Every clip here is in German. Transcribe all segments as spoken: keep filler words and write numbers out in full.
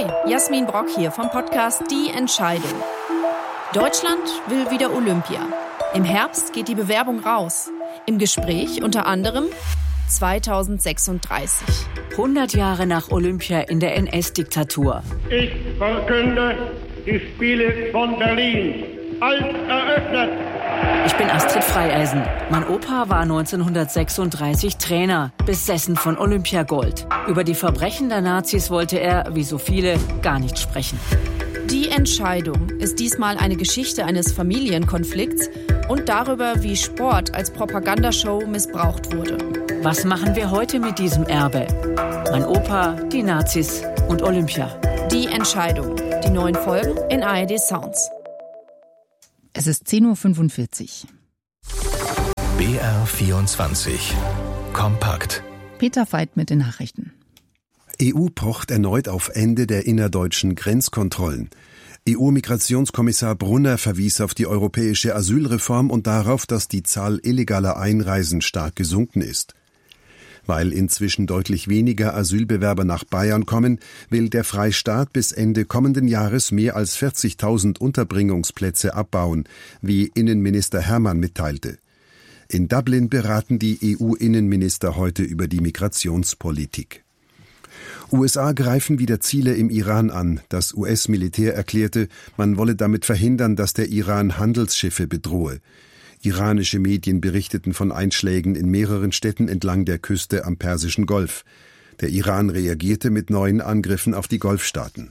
Hi, Jasmin Brock hier vom Podcast Die Entscheidung. Deutschland will wieder Olympia. Im Herbst geht die Bewerbung raus. Im Gespräch unter anderem zweitausendsechsunddreißig. hundert Jahre nach Olympia in der N S-Diktatur. Ich verkünde die Spiele von Berlin als eröffnet. Ich bin Astrid Freieisen. Mein Opa war neunzehnhundertsechsunddreißig Trainer, besessen von Olympiagold. Über die Verbrechen der Nazis wollte er, wie so viele, gar nicht sprechen. Die Entscheidung ist diesmal eine Geschichte eines Familienkonflikts und darüber, wie Sport als Propagandashow missbraucht wurde. Was machen wir heute mit diesem Erbe? Mein Opa, die Nazis und Olympia. Die Entscheidung. Die neuen Folgen in A R D Sounds. Es ist zehn Uhr fünfundvierzig. B R vierundzwanzig. Kompakt. Peter Veit mit den Nachrichten. E U pocht erneut auf Ende der innerdeutschen Grenzkontrollen. E U-Migrationskommissar Brunner verwies auf die europäische Asylreform und darauf, dass die Zahl illegaler Einreisen stark gesunken ist. Weil inzwischen deutlich weniger Asylbewerber nach Bayern kommen, will der Freistaat bis Ende kommenden Jahres mehr als vierzigtausend Unterbringungsplätze abbauen, wie Innenminister Hermann mitteilte. In Dublin beraten die E U-Innenminister heute über die Migrationspolitik. U S A greifen wieder Ziele im Iran an. Das U S-Militär erklärte, man wolle damit verhindern, dass der Iran Handelsschiffe bedrohe. Iranische Medien berichteten von Einschlägen in mehreren Städten entlang der Küste am Persischen Golf. Der Iran reagierte mit neuen Angriffen auf die Golfstaaten.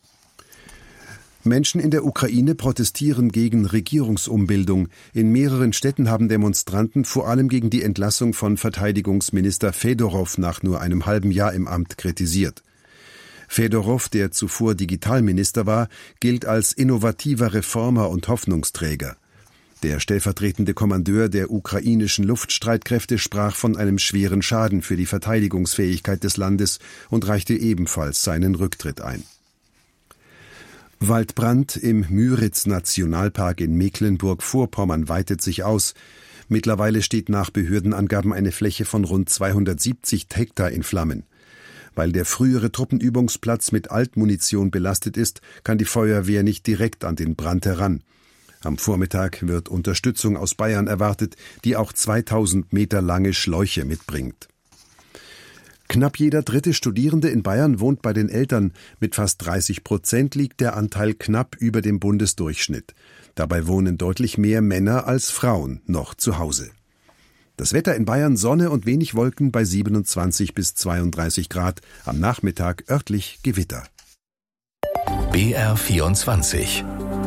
Menschen in der Ukraine protestieren gegen Regierungsumbildung. In mehreren Städten haben Demonstranten vor allem gegen die Entlassung von Verteidigungsminister Fedorow nach nur einem halben Jahr im Amt kritisiert. Fedorow, der zuvor Digitalminister war, gilt als innovativer Reformer und Hoffnungsträger. Der stellvertretende Kommandeur der ukrainischen Luftstreitkräfte sprach von einem schweren Schaden für die Verteidigungsfähigkeit des Landes und reichte ebenfalls seinen Rücktritt ein. Waldbrand im Müritz-Nationalpark in Mecklenburg-Vorpommern weitet sich aus. Mittlerweile steht nach Behördenangaben eine Fläche von rund zweihundertsiebzig Hektar in Flammen. Weil der frühere Truppenübungsplatz mit Altmunition belastet ist, kann die Feuerwehr nicht direkt an den Brand heran. Am Vormittag wird Unterstützung aus Bayern erwartet, die auch zweitausend Meter lange Schläuche mitbringt. Knapp jeder dritte Studierende in Bayern wohnt bei den Eltern. Mit fast dreißig Prozent liegt der Anteil knapp über dem Bundesdurchschnitt. Dabei wohnen deutlich mehr Männer als Frauen noch zu Hause. Das Wetter in Bayern: Sonne und wenig Wolken bei siebenundzwanzig bis zweiunddreißig Grad. Am Nachmittag örtlich Gewitter. B R vierundzwanzig.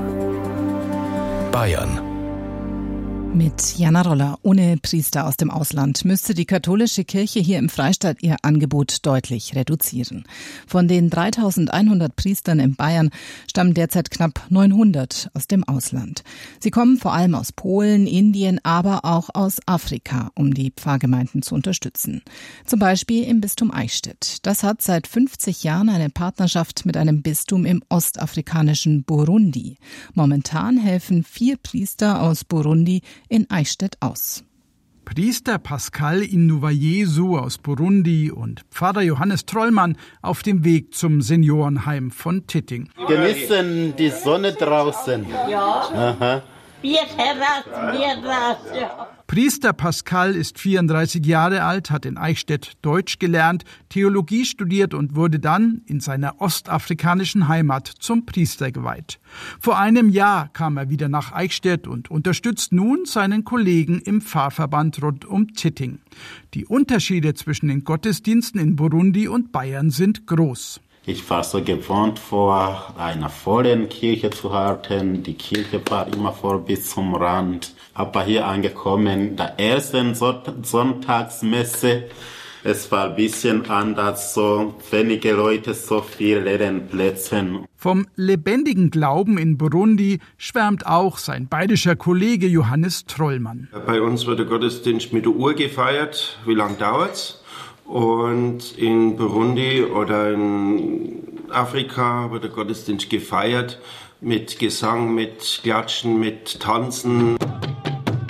Bayern. Mit Jana Roller. Ohne Priester aus dem Ausland müsste die katholische Kirche hier im Freistaat ihr Angebot deutlich reduzieren. Von den dreitausendeinhundert Priestern in Bayern stammen derzeit knapp neunhundert aus dem Ausland. Sie kommen vor allem aus Polen, Indien, aber auch aus Afrika, um die Pfarrgemeinden zu unterstützen. Zum Beispiel im Bistum Eichstätt. Das hat seit fünfzig Jahren eine Partnerschaft mit einem Bistum im ostafrikanischen Burundi. Momentan helfen vier Priester aus Burundi in Eichstätt aus. Priester Pascal Inuwayesu aus Burundi und Pfarrer Johannes Trollmann auf dem Weg zum Seniorenheim von Titting. Genießen die Sonne draußen. Ja. Aha. Bier raus, Bier raus, ja. Priester Pascal ist vierunddreißig Jahre alt, hat in Eichstätt Deutsch gelernt, Theologie studiert und wurde dann in seiner ostafrikanischen Heimat zum Priester geweiht. Vor einem Jahr kam er wieder nach Eichstätt und unterstützt nun seinen Kollegen im Pfarrverband rund um Titting. Die Unterschiede zwischen den Gottesdiensten in Burundi und Bayern sind groß. Ich war so gewohnt, vor einer vollen Kirche zu halten. Die Kirche war immer voll bis zum Rand. Aber hier angekommen, der ersten Sonntagsmesse, es war ein bisschen anders, so wenige Leute, so viele leere Plätze. Vom lebendigen Glauben in Burundi schwärmt auch sein bayerischer Kollege Johannes Trollmann. Bei uns wird der Gottesdienst mit der Uhr gefeiert. Wie lange dauert's? Und in Burundi oder in Afrika wird der Gottesdienst gefeiert mit Gesang, mit Klatschen, mit Tanzen.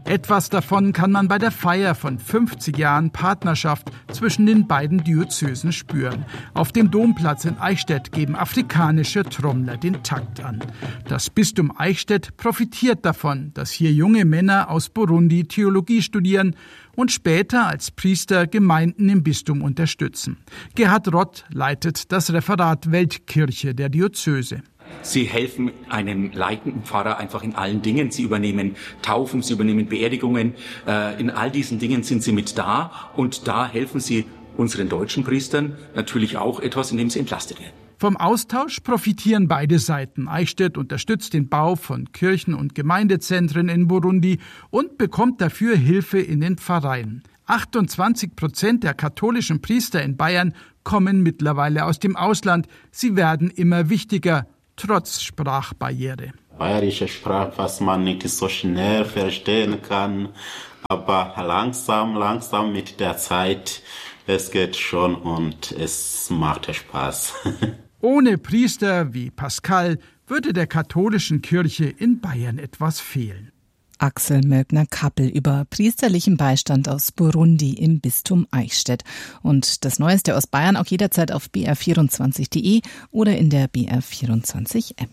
Etwas davon kann man bei der Feier von fünfzig Jahren Partnerschaft zwischen den beiden Diözesen spüren. Auf dem Domplatz in Eichstätt geben afrikanische Trommler den Takt an. Das Bistum Eichstätt profitiert davon, dass hier junge Männer aus Burundi Theologie studieren und später als Priester Gemeinden im Bistum unterstützen. Gerhard Rott leitet das Referat Weltkirche der Diözese. Sie helfen einem leitenden Pfarrer einfach in allen Dingen. Sie übernehmen Taufen, sie übernehmen Beerdigungen. In all diesen Dingen sind sie mit da und da helfen sie unseren deutschen Priestern natürlich auch etwas, indem sie entlastet werden. Vom Austausch profitieren beide Seiten. Eichstätt unterstützt den Bau von Kirchen- und Gemeindezentren in Burundi und bekommt dafür Hilfe in den Pfarreien. achtundzwanzig Prozent der katholischen Priester in Bayern kommen mittlerweile aus dem Ausland. Sie werden immer wichtiger, trotz Sprachbarriere. Bayerische Sprache, was man nicht so schnell verstehen kann, aber langsam, langsam mit der Zeit, es geht schon und es macht Spaß. Ohne Priester wie Pascal würde der katholischen Kirche in Bayern etwas fehlen. Axel Mölkner-Kappel über priesterlichen Beistand aus Burundi im Bistum Eichstätt. Und das Neueste aus Bayern auch jederzeit auf b r vierundzwanzig punkt d e oder in der B R vierundzwanzig App.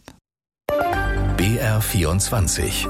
B R vierundzwanzig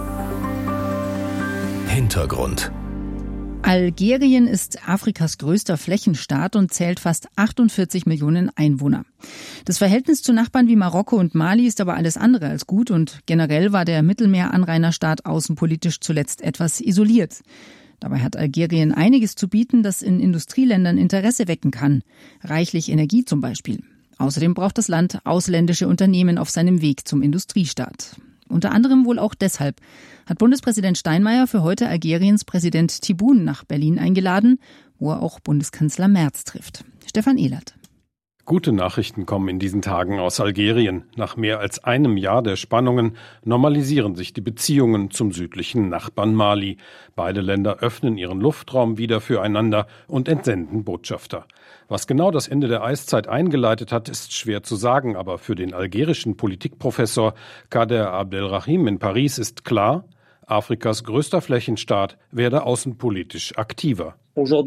Hintergrund. Algerien ist Afrikas größter Flächenstaat und zählt fast achtundvierzig Millionen Einwohner. Das Verhältnis zu Nachbarn wie Marokko und Mali ist aber alles andere als gut und generell war der Mittelmeeranrainerstaat außenpolitisch zuletzt etwas isoliert. Dabei hat Algerien einiges zu bieten, das in Industrieländern Interesse wecken kann. Reichlich Energie zum Beispiel. Außerdem braucht das Land ausländische Unternehmen auf seinem Weg zum Industriestaat. Unter anderem wohl auch deshalb hat Bundespräsident Steinmeier für heute Algeriens Präsident Tebboune nach Berlin eingeladen, wo er auch Bundeskanzler Merz trifft. Stefan Ehlert. Gute Nachrichten kommen in diesen Tagen aus Algerien. Nach mehr als einem Jahr der Spannungen normalisieren sich die Beziehungen zum südlichen Nachbarn Mali. Beide Länder öffnen ihren Luftraum wieder füreinander und entsenden Botschafter. Was genau das Ende der Eiszeit eingeleitet hat, ist schwer zu sagen, aber für den algerischen Politikprofessor Kader Abdelrahim in Paris ist klar, Afrikas größter Flächenstaat werde außenpolitisch aktiver.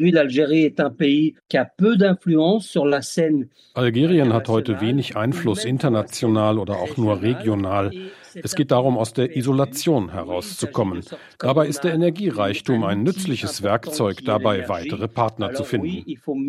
Algerien hat heute wenig Einfluss international oder auch nur regional. Es geht darum, aus der Isolation herauszukommen. Dabei ist der Energiereichtum ein nützliches Werkzeug, dabei weitere Partner zu finden.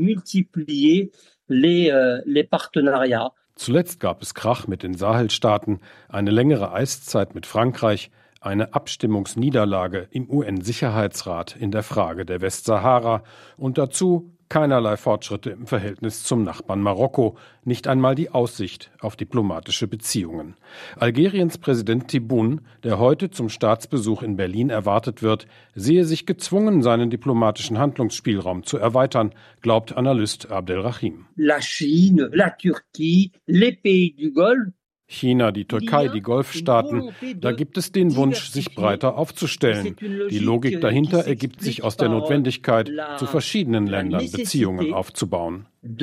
Zuletzt gab es Krach mit den Sahelstaaten, eine längere Eiszeit mit Frankreich, eine Abstimmungsniederlage im U N-Sicherheitsrat in der Frage der Westsahara und dazu keinerlei Fortschritte im Verhältnis zum Nachbarn Marokko, nicht einmal die Aussicht auf diplomatische Beziehungen. Algeriens Präsident Tebboune, der heute zum Staatsbesuch in Berlin erwartet wird, sehe sich gezwungen, seinen diplomatischen Handlungsspielraum zu erweitern, glaubt Analyst Abdelrahim. La Chine, la Turquie, les pays du Golfe. China, die Türkei, die Golfstaaten, da gibt es den Wunsch, sich breiter aufzustellen. Die Logik dahinter ergibt sich aus der Notwendigkeit, zu verschiedenen Ländern Beziehungen aufzubauen.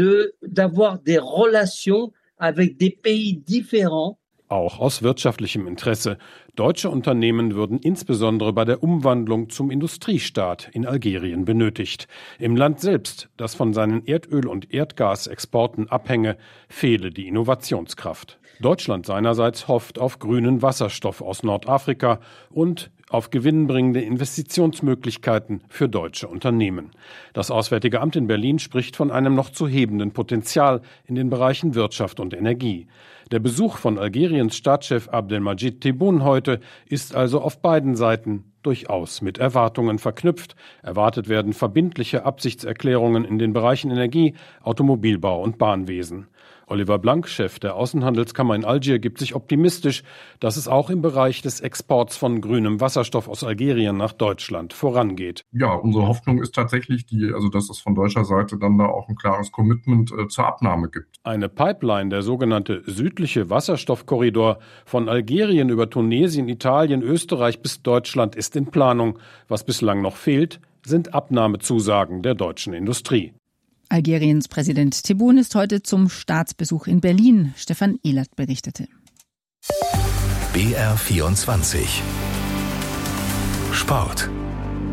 Auch aus wirtschaftlichem Interesse. Deutsche Unternehmen würden insbesondere bei der Umwandlung zum Industriestaat in Algerien benötigt. Im Land selbst, das von seinen Erdöl- und Erdgasexporten abhänge, fehle die Innovationskraft. Deutschland seinerseits hofft auf grünen Wasserstoff aus Nordafrika und auf gewinnbringende Investitionsmöglichkeiten für deutsche Unternehmen. Das Auswärtige Amt in Berlin spricht von einem noch zu hebenden Potenzial in den Bereichen Wirtschaft und Energie. Der Besuch von Algeriens Staatschef Abdelmadjid Tebboune heute ist also auf beiden Seiten durchaus mit Erwartungen verknüpft. Erwartet werden verbindliche Absichtserklärungen in den Bereichen Energie, Automobilbau und Bahnwesen. Oliver Blank, Chef der Außenhandelskammer in Algier, gibt sich optimistisch, dass es auch im Bereich des Exports von grünem Wasserstoff aus Algerien nach Deutschland vorangeht. Ja, unsere Hoffnung ist tatsächlich, die, also dass es von deutscher Seite dann da auch ein klares Commitment äh, zur Abnahme gibt. Eine Pipeline, der sogenannte südliche Wasserstoffkorridor von Algerien über Tunesien, Italien, Österreich bis Deutschland ist in Planung. Was bislang noch fehlt, sind Abnahmezusagen der deutschen Industrie. Algeriens Präsident Tebboune ist heute zum Staatsbesuch in Berlin. Stefan Ehlert berichtete. B R vierundzwanzig Sport.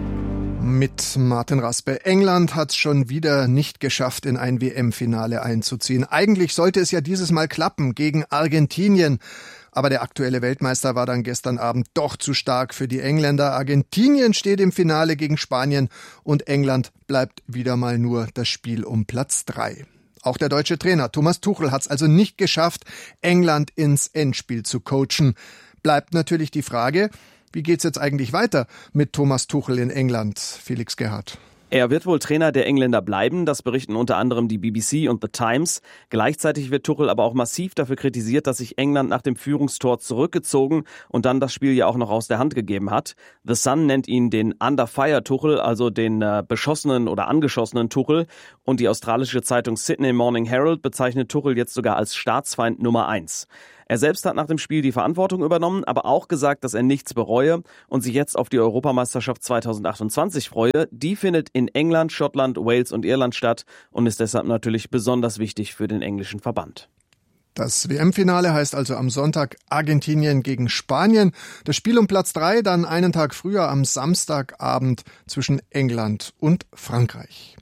Mit Martin Raspe. England hat es schon wieder nicht geschafft, in ein W M-Finale einzuziehen. Eigentlich sollte es ja dieses Mal klappen gegen Argentinien. Aber der aktuelle Weltmeister war dann gestern Abend doch zu stark für die Engländer. Argentinien steht im Finale gegen Spanien und England bleibt wieder mal nur das Spiel um Platz drei. Auch der deutsche Trainer Thomas Tuchel hat es also nicht geschafft, England ins Endspiel zu coachen. Bleibt natürlich die Frage, wie geht's jetzt eigentlich weiter mit Thomas Tuchel in England? Felix Gerhardt. Er wird wohl Trainer der Engländer bleiben, das berichten unter anderem die B B C und The Times. Gleichzeitig wird Tuchel aber auch massiv dafür kritisiert, dass sich England nach dem Führungstor zurückgezogen und dann das Spiel ja auch noch aus der Hand gegeben hat. The Sun nennt ihn den Under Fire Tuchel, also den äh, beschossenen oder angeschossenen Tuchel. Und die australische Zeitung Sydney Morning Herald bezeichnet Tuchel jetzt sogar als Staatsfeind Nummer eins. Er selbst hat nach dem Spiel die Verantwortung übernommen, aber auch gesagt, dass er nichts bereue und sich jetzt auf die Europameisterschaft zweitausendachtundzwanzig freue. Die findet in England, Schottland, Wales und Irland statt und ist deshalb natürlich besonders wichtig für den englischen Verband. Das W M-Finale heißt also am Sonntag Argentinien gegen Spanien. Das Spiel um Platz drei dann einen Tag früher am Samstagabend zwischen England und Frankreich.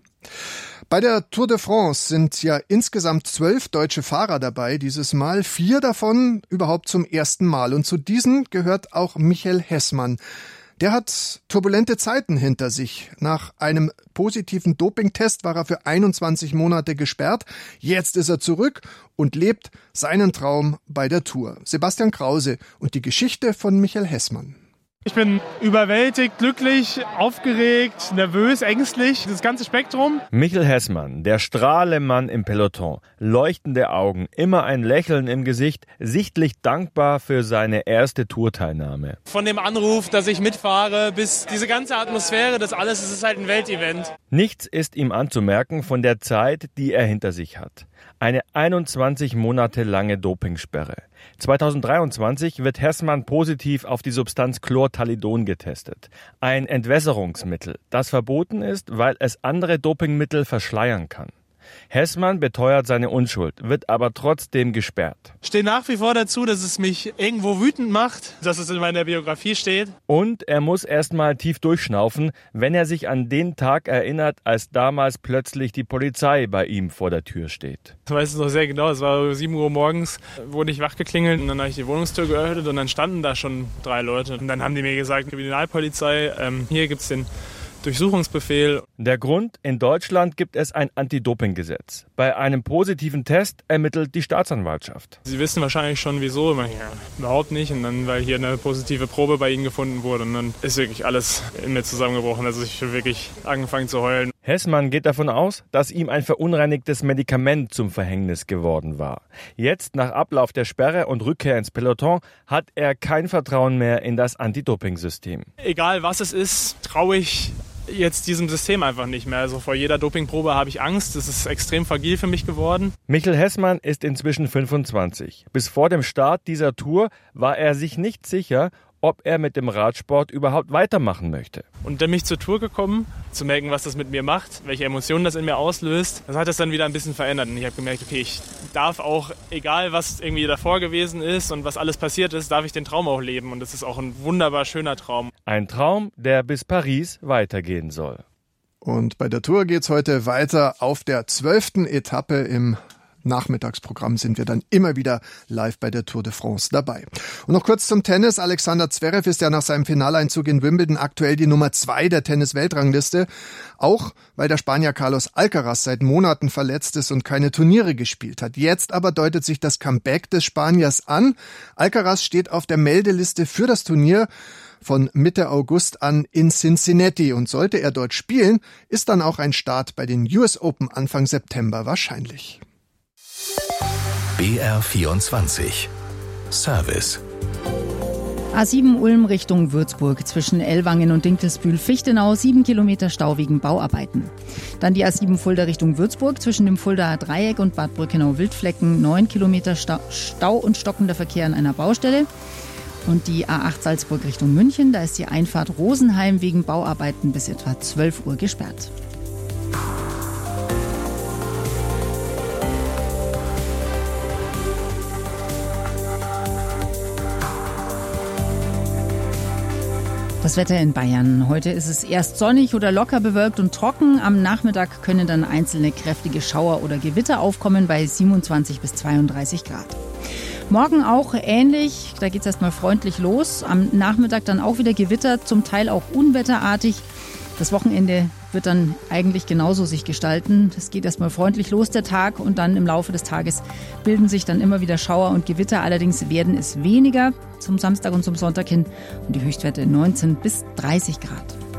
Bei der Tour de France sind ja insgesamt zwölf deutsche Fahrer dabei, dieses Mal vier davon überhaupt zum ersten Mal. Und zu diesen gehört auch Michael Hessmann. Der hat turbulente Zeiten hinter sich. Nach einem positiven Dopingtest war er für einundzwanzig Monate gesperrt. Jetzt ist er zurück und lebt seinen Traum bei der Tour. Sebastian Krause und die Geschichte von Michael Hessmann. Ich bin überwältigt, glücklich, aufgeregt, nervös, ängstlich, das ganze Spektrum. Michael Hessmann, der Strahlemann im Peloton, leuchtende Augen, immer ein Lächeln im Gesicht, sichtlich dankbar für seine erste Tourteilnahme. Von dem Anruf, dass ich mitfahre, bis diese ganze Atmosphäre, das alles, es ist halt ein Weltevent. Nichts ist ihm anzumerken von der Zeit, die er hinter sich hat. Eine einundzwanzig Monate lange Dopingsperre. zweitausenddreiundzwanzig wird Hessmann positiv auf die Substanz Chlortalidon getestet. Ein Entwässerungsmittel, das verboten ist, weil es andere Dopingmittel verschleiern kann. Hessmann beteuert seine Unschuld, wird aber trotzdem gesperrt. Ich stehe nach wie vor dazu, dass es mich irgendwo wütend macht, dass es in meiner Biografie steht. Und er muss erstmal tief durchschnaufen, wenn er sich an den Tag erinnert, als damals plötzlich die Polizei bei ihm vor der Tür steht. Ich weiß es noch sehr genau, es war sieben Uhr morgens, wurde ich wachgeklingelt und dann habe ich die Wohnungstür geöffnet und dann standen da schon drei Leute. Und dann haben die mir gesagt, Kriminalpolizei, ähm, hier gibt's den Durchsuchungsbefehl. Der Grund, in Deutschland gibt es ein Anti-Doping-Gesetz. Bei einem positiven Test ermittelt die Staatsanwaltschaft. Sie wissen wahrscheinlich schon, wieso. Ja, überhaupt nicht. Und dann, weil hier eine positive Probe bei Ihnen gefunden wurde. Und dann ist wirklich alles in mir zusammengebrochen. Also ich habe wirklich angefangen zu heulen. Hessmann geht davon aus, dass ihm ein verunreinigtes Medikament zum Verhängnis geworden war. Jetzt, nach Ablauf der Sperre und Rückkehr ins Peloton, hat er kein Vertrauen mehr in das Anti-Doping-System. Egal was es ist, traue ich jetzt diesem System einfach nicht mehr. Also vor jeder Dopingprobe habe ich Angst. Es ist extrem fragil für mich geworden. Michael Hessmann ist inzwischen fünfundzwanzig. Bis vor dem Start dieser Tour war er sich nicht sicher, ob er mit dem Radsport überhaupt weitermachen möchte. Und dann bin ich zur Tour gekommen, zu merken, was das mit mir macht, welche Emotionen das in mir auslöst. Das hat das dann wieder ein bisschen verändert. Und ich habe gemerkt, okay, ich darf auch, egal was irgendwie davor gewesen ist und was alles passiert ist, darf ich den Traum auch leben. Und das ist auch ein wunderbar schöner Traum. Ein Traum, der bis Paris weitergehen soll. Und bei der Tour geht's heute weiter. Auf der zwölften Etappe im Nachmittagsprogramm sind wir dann immer wieder live bei der Tour de France dabei. Und noch kurz zum Tennis. Alexander Zverev ist ja nach seinem Finaleinzug in Wimbledon aktuell die Nummer zwei der Tennis-Weltrangliste. Auch weil der Spanier Carlos Alcaraz seit Monaten verletzt ist und keine Turniere gespielt hat. Jetzt aber deutet sich das Comeback des Spaniers an. Alcaraz steht auf der Meldeliste für das Turnier von Mitte August an in Cincinnati. Und sollte er dort spielen, ist dann auch ein Start bei den U S Open Anfang September wahrscheinlich. B R vierundzwanzig Service. A sieben Ulm Richtung Würzburg zwischen Ellwangen und Dinkelsbühl-Fichtenau, sieben Kilometer Stau wegen Bauarbeiten. Dann die A sieben Fulda Richtung Würzburg zwischen dem Fuldaer Dreieck und Bad Brückenau-Wildflecken, neun Kilometer Stau und stockender Verkehr an einer Baustelle. Und die A acht Salzburg Richtung München, da ist die Einfahrt Rosenheim wegen Bauarbeiten bis etwa zwölf Uhr gesperrt. Das Wetter in Bayern. Heute ist es erst sonnig oder locker bewölkt und trocken. Am Nachmittag können dann einzelne kräftige Schauer oder Gewitter aufkommen bei siebenundzwanzig bis zweiunddreißig Grad. Morgen auch ähnlich. Da geht es erstmal freundlich los. Am Nachmittag dann auch wieder Gewitter, zum Teil auch unwetterartig. Das Wochenende wird dann eigentlich genauso sich gestalten. Es geht erstmal freundlich los, der Tag, und dann im Laufe des Tages bilden sich dann immer wieder Schauer und Gewitter. Allerdings werden es weniger zum Samstag und zum Sonntag hin und die Höchstwerte neunzehn bis dreißig Grad.